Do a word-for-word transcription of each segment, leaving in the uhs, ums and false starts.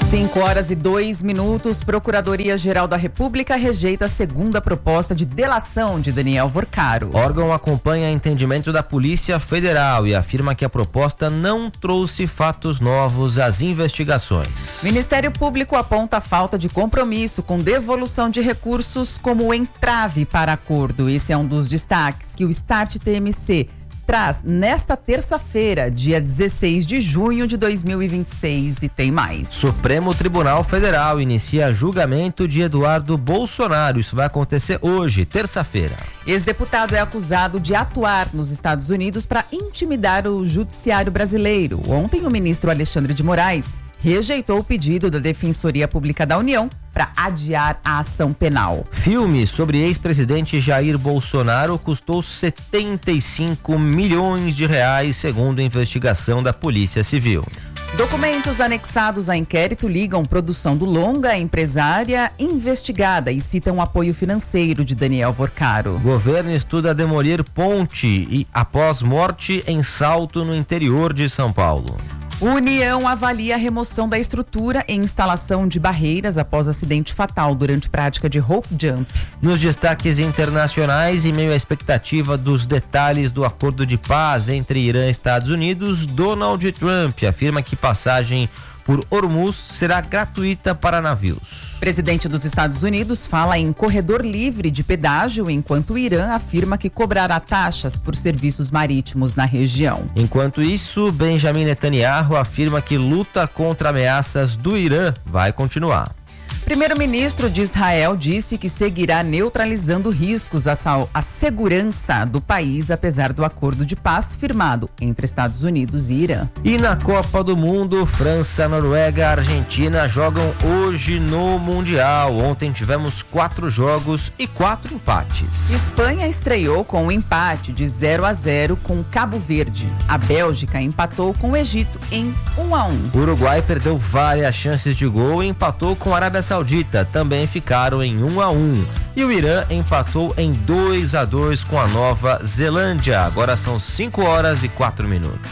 cinco horas e dois minutos, Procuradoria-Geral da República rejeita a segunda proposta de delação de Daniel Vorcaro. O órgão acompanha entendimento da Polícia Federal e afirma que a proposta não trouxe fatos novos às investigações. Ministério Público aponta a falta de compromisso com devolução de recursos como entrave para acordo. Esse é um dos destaques que o Start T M C traz nesta terça-feira, dia dezesseis de junho de dois mil e vinte e seis, e tem mais. Supremo Tribunal Federal inicia julgamento de Eduardo Bolsonaro. Isso vai acontecer hoje, terça-feira. Ex-deputado é acusado de atuar nos Estados Unidos para intimidar o judiciário brasileiro. Ontem, o ministro Alexandre de Moraes rejeitou o pedido da Defensoria Pública da União para adiar a ação penal. Filme sobre ex-presidente Jair Bolsonaro custou setenta e cinco milhões de reais, segundo a investigação da Polícia Civil. Documentos anexados a inquérito ligam produção do longa à empresária investigada e citam apoio financeiro de Daniel Vorcaro. Governo estuda demolir ponte e após morte em Salto, no interior de São Paulo. União avalia a remoção da estrutura e instalação de barreiras após acidente fatal durante prática de rope jump. Nos destaques internacionais, em meio à expectativa dos detalhes do acordo de paz entre Irã e Estados Unidos, Donald Trump afirma que passagem por Hormuz será gratuita para navios. Presidente dos Estados Unidos fala em corredor livre de pedágio, enquanto o Irã afirma que cobrará taxas por serviços marítimos na região. Enquanto isso, Benjamin Netanyahu afirma que luta contra ameaças do Irã vai continuar. Primeiro-ministro de Israel disse que seguirá neutralizando riscos à, à segurança do país, apesar do acordo de paz firmado entre Estados Unidos e Irã. E na Copa do Mundo, França, Noruega e Argentina jogam hoje no Mundial. Ontem tivemos quatro jogos e quatro empates. Espanha estreou com um empate de zero a zero com Cabo Verde. A Bélgica empatou com o Egito em um a um. O Uruguai perdeu várias chances de gol e empatou com a Arábia Saudita. Também ficaram em um a um. E o Irã empatou em dois a dois com a Nova Zelândia. Agora são cinco horas e quatro minutos.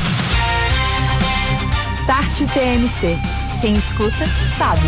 Start T M C. Quem escuta, sabe.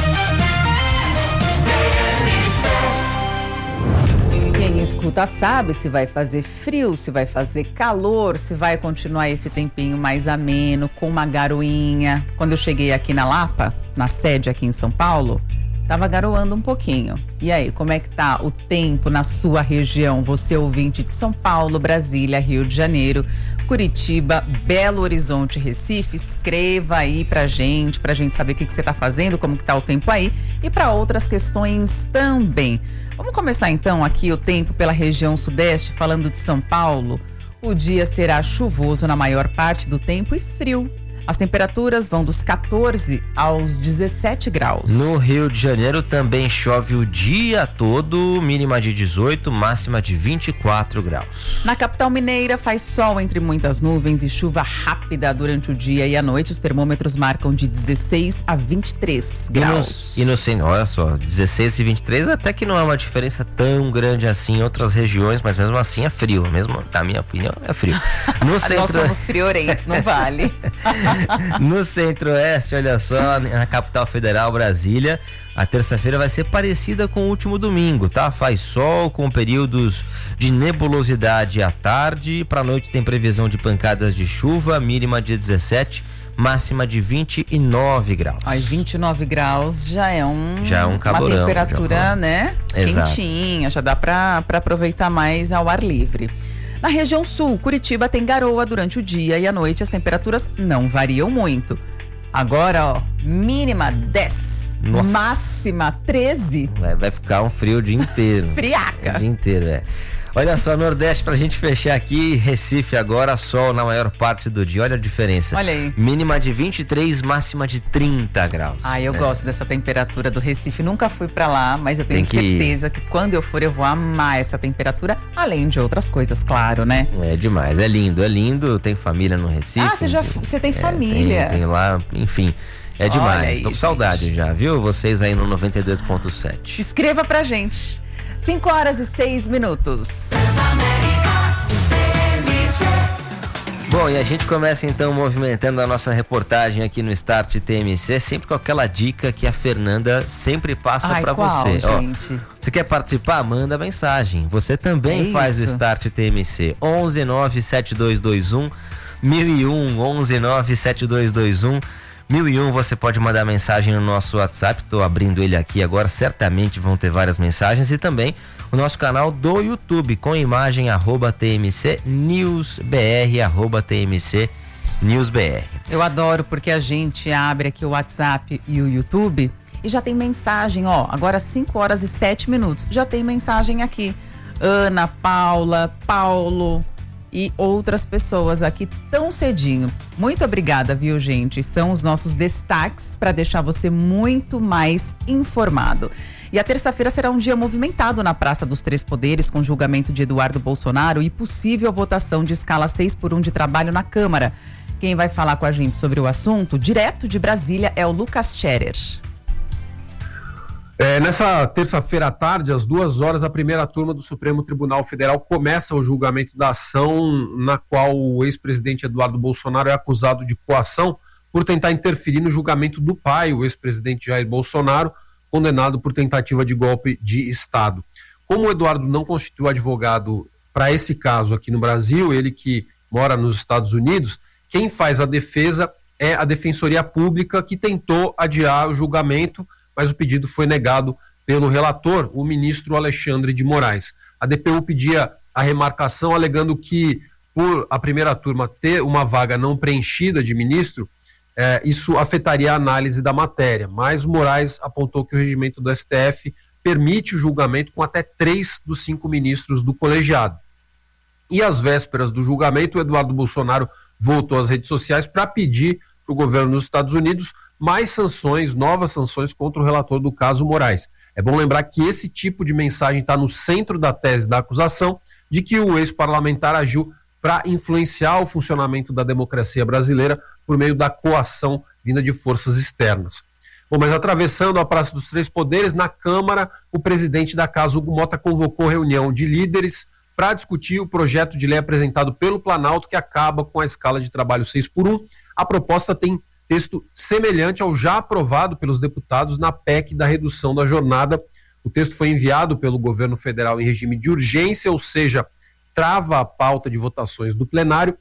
Quem escuta sabe se vai fazer frio, se vai fazer calor, se vai continuar esse tempinho mais ameno, com uma garoinha. Quando eu cheguei aqui na Lapa, na sede aqui em São Paulo, tava garoando um pouquinho. E aí, como é que tá o tempo na sua região? Você ouvinte de São Paulo, Brasília, Rio de Janeiro, Curitiba, Belo Horizonte, Recife, escreva aí pra gente, pra gente saber o que, que você tá fazendo, como que tá o tempo aí e para outras questões também. Vamos começar então aqui o tempo pela região sudeste, falando de São Paulo. O dia será chuvoso na maior parte do tempo e frio. As temperaturas vão dos quatorze aos dezessete graus. No Rio de Janeiro também chove o dia todo, mínima de dezoito, máxima de vinte e quatro graus. Na capital mineira faz sol entre muitas nuvens e chuva rápida durante o dia e à noite. Os termômetros marcam de dezesseis a vinte e três graus. E no centro, olha só, dezesseis e vinte e três até que não é uma diferença tão grande assim em outras regiões, mas mesmo assim é frio, mesmo na minha opinião é frio. No centro... Nós somos friorentes, não vale. No centro-oeste, olha só, na capital federal, Brasília, a terça-feira vai ser parecida com o último domingo, tá? Faz sol com períodos de nebulosidade à tarde, para a noite tem previsão de pancadas de chuva, mínima de dezessete, máxima de vinte e nove graus. Ai, vinte e nove graus já é um já é um calorão, uma temperatura, né? Exato. Quentinha, já dá para para aproveitar mais ao ar livre. Na região sul, Curitiba tem garoa durante o dia e à noite as temperaturas não variam muito. Agora, ó, mínima dez, Nossa. Máxima treze. Vai, vai ficar um frio o dia inteiro. Friaca. O dia inteiro, é. Olha só, Nordeste, pra gente fechar aqui, Recife agora, sol na maior parte do dia, olha a diferença. Olha aí. Mínima de vinte e três, máxima de trinta graus. Ah, eu é. gosto dessa temperatura do Recife, nunca fui pra lá, mas eu tenho Tem que certeza ir. que quando eu for eu vou amar essa temperatura, além de outras coisas, claro, né? É demais, é lindo, é lindo, tem família no Recife. Ah, você já você tem família. É, tem, tem lá, enfim, é demais, aí, tô com saudade gente. já, viu? Vocês aí no noventa e dois ponto sete. Escreva pra gente. cinco horas e seis minutos. Bom, e a gente começa então movimentando a nossa reportagem aqui no Start T M C, sempre com aquela dica que a Fernanda sempre passa para você. Gente? Ó, você quer participar? Manda mensagem. Você também é faz o Start T M C. onze nove sete dois dois um mil e um, onze nove sete dois dois um mil e um. Você pode mandar mensagem no nosso WhatsApp. Estou abrindo ele aqui agora. Certamente vão ter várias mensagens. E também o nosso canal do YouTube com imagem arroba T M C News B R, arroba T M C News B R. Eu adoro porque a gente abre aqui o WhatsApp e o YouTube e já tem mensagem, ó, agora cinco horas e sete minutos, já tem mensagem aqui. Ana, Paula, Paulo e outras pessoas aqui tão cedinho. Muito obrigada, viu, gente? São os nossos destaques para deixar você muito mais informado. E a terça-feira será um dia movimentado na Praça dos Três Poderes, com julgamento de Eduardo Bolsonaro e possível votação de escala seis por um de trabalho na Câmara. Quem vai falar com a gente sobre o assunto, direto de Brasília, é o Lucas Scherer. É, nessa terça-feira à tarde, às duas horas, a primeira turma do Supremo Tribunal Federal começa o julgamento da ação na qual o ex-presidente Eduardo Bolsonaro é acusado de coação por tentar interferir no julgamento do pai, o ex-presidente Jair Bolsonaro, condenado por tentativa de golpe de Estado. Como o Eduardo não constituiu advogado para esse caso aqui no Brasil, ele que mora nos Estados Unidos, quem faz a defesa é a Defensoria Pública, que tentou adiar o julgamento, mas o pedido foi negado pelo relator, o ministro Alexandre de Moraes. A D P U pedia a remarcação, alegando que, por a primeira turma ter uma vaga não preenchida de ministro, É, isso afetaria a análise da matéria, mas o Moraes apontou que o regimento do S T F permite o julgamento com até três dos cinco ministros do colegiado. E às vésperas do julgamento, o Eduardo Bolsonaro voltou às redes sociais para pedir para o governo dos Estados Unidos mais sanções, novas sanções contra o relator do caso Moraes. É bom lembrar que esse tipo de mensagem está no centro da tese da acusação de que o ex-parlamentar agiu para influenciar o funcionamento da democracia brasileira por meio da coação vinda de forças externas. Bom, mas atravessando a Praça dos Três Poderes, na Câmara, o presidente da casa, Hugo Mota, convocou reunião de líderes para discutir o projeto de lei apresentado pelo Planalto, que acaba com a escala de trabalho seis por um. A proposta tem texto semelhante ao já aprovado pelos deputados na P E C da redução da jornada. O texto foi enviado pelo governo federal em regime de urgência, ou seja, trava a pauta de votações do plenário.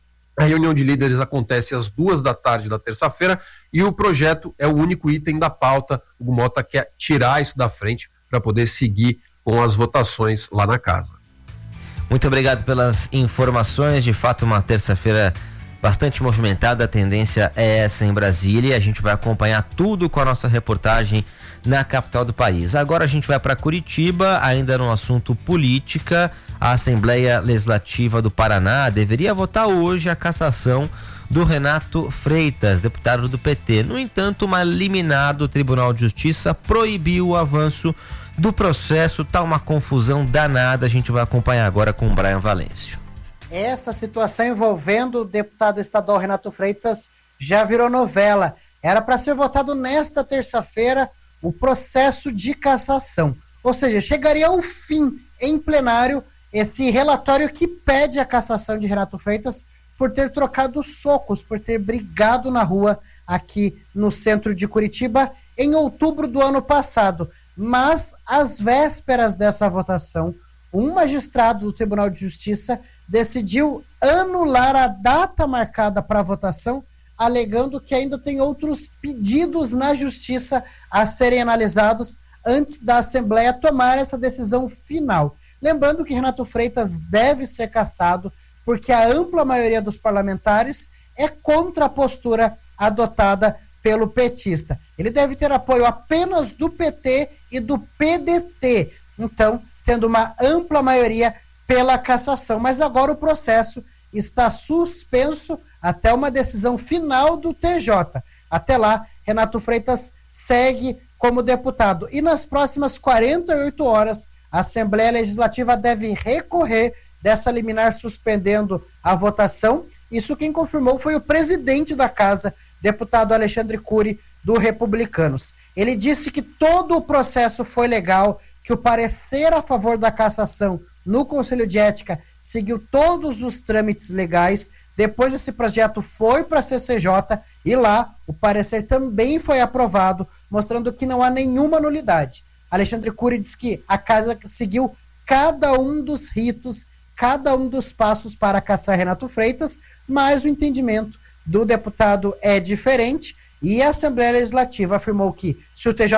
A reunião de líderes acontece às duas da tarde da terça-feira e o projeto é o único item da pauta. O Mota quer tirar isso da frente para poder seguir com as votações lá na casa. Muito obrigado pelas informações. De fato, uma terça-feira bastante movimentada. A tendência é essa em Brasília. A gente vai acompanhar tudo com a nossa reportagem na capital do país. Agora a gente vai para Curitiba, ainda no assunto política. A Assembleia Legislativa do Paraná deveria votar hoje a cassação do Renato Freitas, deputado do P T. No entanto, uma liminar do Tribunal de Justiça proibiu o avanço do processo. Tá uma confusão danada. A gente vai acompanhar agora com o Brian Valêncio. Essa situação envolvendo o deputado estadual Renato Freitas já virou novela. Era para ser votado nesta terça-feira o processo de cassação. Ou seja, chegaria ao fim em plenário esse relatório que pede a cassação de Renato Freitas por ter trocado socos, por ter brigado na rua aqui no centro de Curitiba em outubro do ano passado. Mas, às vésperas dessa votação, um magistrado do Tribunal de Justiça decidiu anular a data marcada para a votação, alegando que ainda tem outros pedidos na Justiça a serem analisados antes da Assembleia tomar essa decisão final. Lembrando que Renato Freitas deve ser cassado porque a ampla maioria dos parlamentares é contra a postura adotada pelo petista. Ele deve ter apoio apenas do P T e do P D T, então tendo uma ampla maioria pela cassação. Mas agora o processo está suspenso até uma decisão final do T J. Até lá, Renato Freitas segue como deputado. E nas próximas quarenta e oito horas, a Assembleia Legislativa deve recorrer dessa liminar suspendendo a votação. Isso quem confirmou foi o presidente da casa, deputado Alexandre Cury, do Republicanos. Ele disse que todo o processo foi legal, que o parecer a favor da cassação no Conselho de Ética, seguiu todos os trâmites legais. Depois esse projeto foi para a C C J e lá o parecer também foi aprovado, mostrando que não há nenhuma nulidade. Alexandre Cury diz que a casa seguiu cada um dos ritos, cada um dos passos para caçar Renato Freitas, mas o entendimento do deputado é diferente e a Assembleia Legislativa afirmou que se o T J